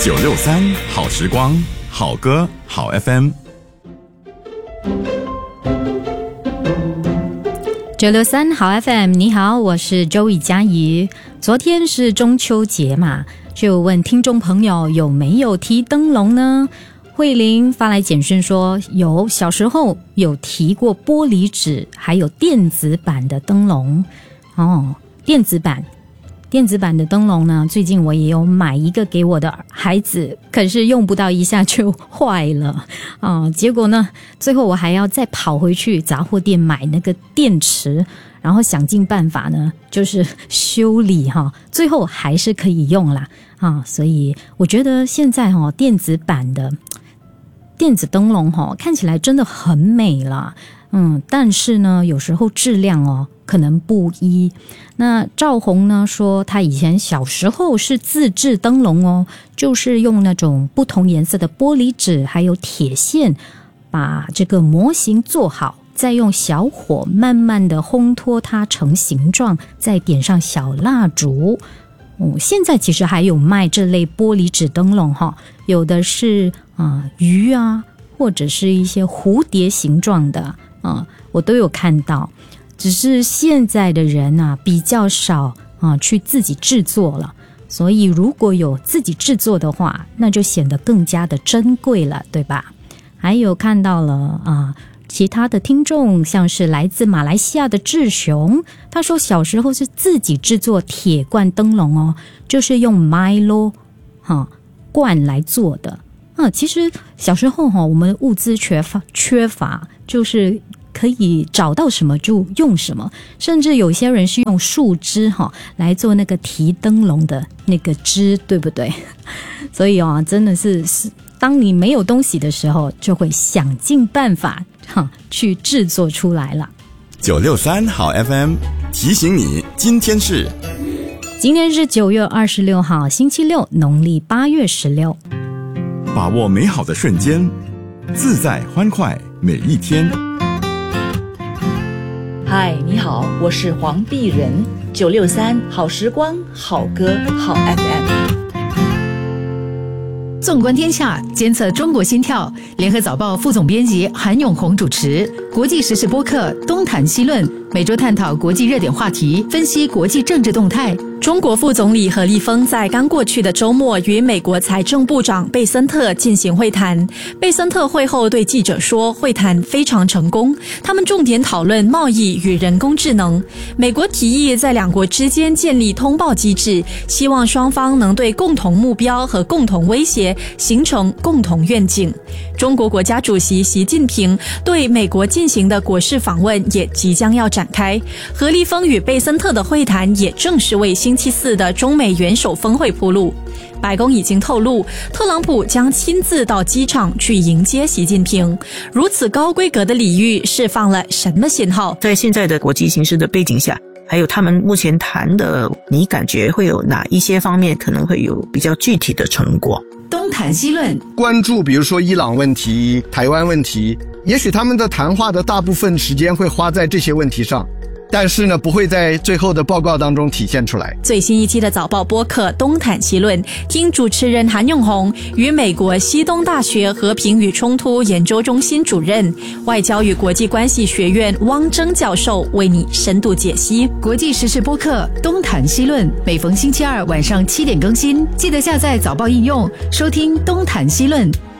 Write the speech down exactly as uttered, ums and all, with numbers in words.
九六三好时光，好歌好 F M。 九六三好 F M， 你好，我是周易佳怡。昨天是中秋节嘛，就问听众朋友有没有提灯笼呢？慧玲发来简讯说有，小时候有提过玻璃纸，还有电子版的灯笼。哦，电子版。电子版的灯笼呢，最近我也有买一个给我的孩子，可是用不到一下就坏了啊、呃！结果呢，最后我还要再跑回去杂货店买那个电池，然后想尽办法呢，就是修理哈，最后还是可以用啦啊！所以我觉得现在哈，电子版的电子灯笼哈，看起来真的很美啦。嗯，但是呢，有时候质量哦可能不一。那赵红呢说，他以前小时候是自制灯笼哦，就是用那种不同颜色的玻璃纸还有铁线，把这个模型做好，再用小火慢慢的烘托它成形状，再点上小蜡烛。哦，现在其实还有卖这类玻璃纸灯笼哈，有的是啊、呃、鱼啊，或者是一些蝴蝶形状的。啊，我都有看到，只是现在的人啊比较少啊去自己制作了，所以如果有自己制作的话，那就显得更加的珍贵了，对吧？还有看到了啊，其他的听众，像是来自马来西亚的志雄，他说小时候是自己制作铁罐灯笼哦，就是用 Milo 哈、啊、罐来做的。啊，其实小时候哈、哦，我们物资缺乏缺乏，就是可以找到什么就用什么，甚至有些人是用树枝哈、哦、来做那个提灯笼的那个枝，对不对？所以啊，真的是是，当你没有东西的时候，就会想尽办法哈去制作出来了。 九六三好 F M 提醒你，今天是今天是九月二十六号，星期六，农历八月十六。 把握美好的瞬间，自在欢快每一天。 嗨，你好，我是黄碧仁，九六三好时光，好歌好 F M。 纵观天下，监测中国心跳。联合早报副总编辑韩永红主持国际时事播客东谈西论，每周探讨国际热点话题，分析国际政治动态。 中国副总理何立峰在刚过去的周末与美国财政部长贝森特进行会谈。贝森特会后对记者说，会谈非常成功，他们重点讨论贸易与人工智能。美国提议在两国之间建立通报机制，希望双方能对共同目标和共同威胁形成共同愿景。中国国家主席习近平对美国进行的国事访问也即将要展开。何立峰与贝森特的会谈也正是为星期四的中美元首峰会铺路。白宫已经透露，特朗普将亲自到机场去迎接习近平。如此高规格的礼遇释放了什么信号？ 在现在的国际形势的背景下，还有他们目前谈的，你感觉会有哪一些方面可能会有比较具体的成果？ 东谈西论， 关注比如说伊朗问题、台湾问题，也许他们的谈话的大部分时间会花在这些问题上，但是呢，不会在最后的报告当中体现出来。 最新一期的早报播客东谈西论，听主持人韩永红与美国西东大学和平与冲突研究中心主任、外交与国际关系学院汪征教授为你深度解析。 国际时事播客东谈西论，每逢星期二晚上七点更新，记得下载早报应用收听东谈西论。